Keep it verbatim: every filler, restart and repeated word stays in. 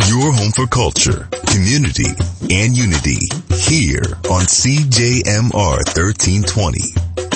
Your home for culture, community, and unity here on C J M R thirteen twenty.